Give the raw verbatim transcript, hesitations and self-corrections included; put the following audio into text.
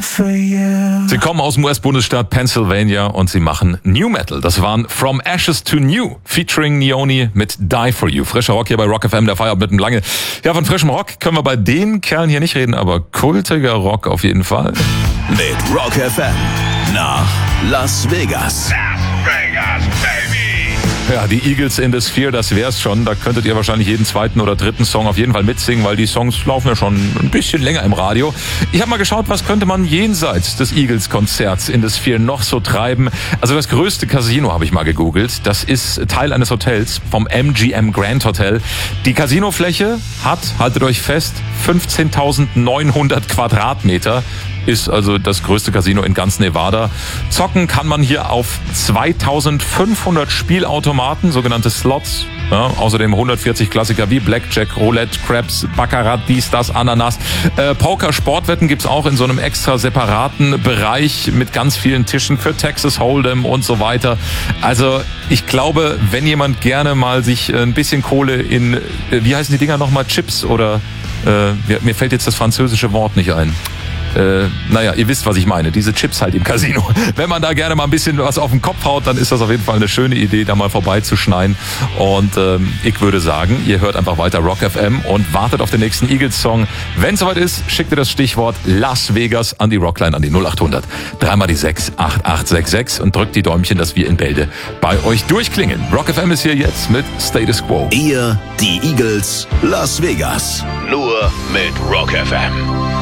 for you. Sie kommen aus dem U S-Bundesstaat Pennsylvania und sie machen New Metal. Das waren From Ashes to New, featuring Neoni mit Die for You. Frischer Rock hier bei Rock F M, der Feierabend mit dem Lange. Ja, von frischem Rock können wir bei den Kerlen hier nicht reden, aber kultiger Rock auf jeden Fall. Mit Rock F M nach Las Vegas. Las Vegas, baby! Ja, die Eagles in the Sphere, das wär's schon. Da könntet ihr wahrscheinlich jeden zweiten oder dritten Song auf jeden Fall mitsingen, weil die Songs laufen ja schon ein bisschen länger im Radio. Ich habe mal geschaut, was könnte man jenseits des Eagles-Konzerts in the Sphere noch so treiben. Also das größte Casino habe ich mal gegoogelt. Das ist Teil eines Hotels vom M G M Grand Hotel. Die Casinofläche hat, haltet euch fest, fünfzehntausendneunhundert Quadratmeter. Ist also das größte Casino in ganz Nevada. Zocken kann man hier auf zweitausendfünfhundert Spielautomaten, sogenannte Slots. Ja, außerdem hundertvierzig Klassiker wie Blackjack, Roulette, Craps, Baccarat, dies, das, Ananas. Äh, Poker, Sportwetten gibt's auch in so einem extra separaten Bereich mit ganz vielen Tischen für Texas Hold'em und so weiter. Also ich glaube, wenn jemand gerne mal sich ein bisschen Kohle in, äh, wie heißen die Dinger nochmal, Chips oder, äh, mir fällt jetzt das französische Wort nicht ein. Äh, naja, ihr wisst, was ich meine. Diese Chips halt im Casino. Wenn man da gerne mal ein bisschen was auf den Kopf haut, dann ist das auf jeden Fall eine schöne Idee, da mal vorbeizuschneien. Und ähm, ich würde sagen, ihr hört einfach weiter Rock F M und wartet auf den nächsten Eagles-Song. Wenn es soweit ist, schickt ihr das Stichwort Las Vegas an die Rockline, an die null acht hundert. Dreimal die sechs acht acht sechs sechs und drückt die Däumchen, dass wir in Bälde bei euch durchklingen. Rock F M ist hier jetzt mit Status Quo. Ihr, die Eagles, Las Vegas. Nur mit Rock F M.